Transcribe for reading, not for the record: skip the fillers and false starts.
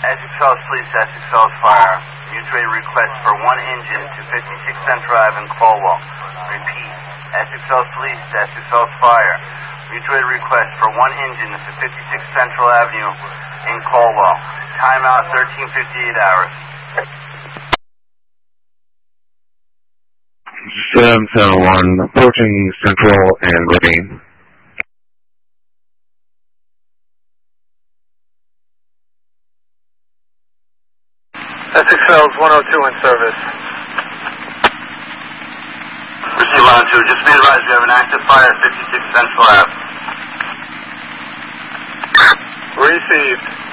Essex Police, Essex Fire. Mutual request for one engine to 56 Central Ave in Caldwell. Repeat, Essex Police, Essex Fire. Mutual request for one engine to 56 Central Avenue in Caldwell. Timeout 13:58 hours. 771, approaching Central and ready. Essex Fells 102 in service. Receive 102. Just be advised we have an active fire at 56 Central Ave. Received.